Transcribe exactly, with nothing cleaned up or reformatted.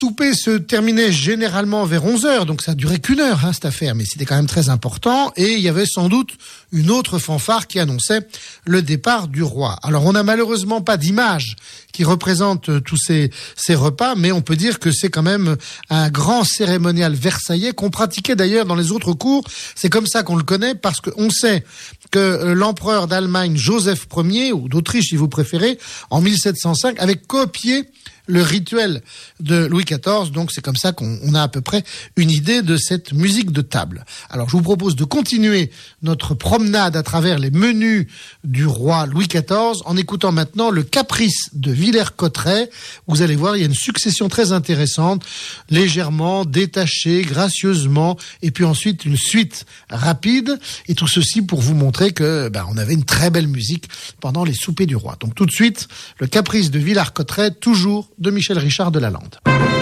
souper se terminait généralement vers onze heures, donc ça durait qu'une heure, hein, cette affaire, mais c'était quand même très important, et il y avait sans doute une autre fanfare qui annonçait le départ du roi. Alors on n'a malheureusement pas d'image qui représente tous ces, ces repas, mais on peut dire que c'est quand même un grand cérémonial versaillais qu'on pratiquait d'ailleurs dans les autres cours. C'est comme ça qu'on le connaît, parce qu'on sait que l'empereur d'Allemagne Joseph Ier, ou d'Autriche si vous préférez, en mille sept cent cinq, avait copié le rituel de Louis quatorze, donc c'est comme ça qu'on on a à peu près une idée de cette musique de table. Alors je vous propose de continuer notre promenade à travers les menus du roi Louis quatorze en écoutant maintenant le Caprice de Villers-Cotterêts. Vous allez voir, il y a une succession très intéressante, légèrement, détachée, gracieusement, et puis ensuite une suite rapide, et tout ceci pour vous montrer que ben, on avait une très belle musique pendant les soupers du roi. Donc tout de suite, le Caprice de Villers-Cotterêts, toujours de Michel Richard de Lalande.